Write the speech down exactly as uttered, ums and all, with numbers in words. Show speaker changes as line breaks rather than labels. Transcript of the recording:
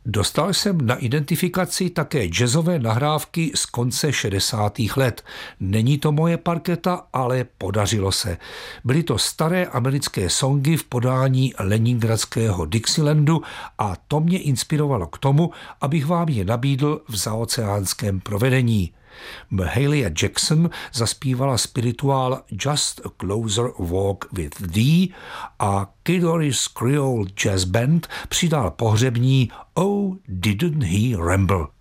Dostal jsem na identifikaci také jazzové nahrávky z konce šedesátých let. Není to moje parketa, ale podařilo se. Byly to staré americké songy v podání leningradského Dixielandu a to mě inspirovalo k tomu, abych vám je nabídl v zaoceánském provedení. Mahalia Jackson zaspívala spirituál Just a Closer Walk with Thee a Kid Ory's Creole Jazz Band přidal pohřební Oh, Didn't He Ramble.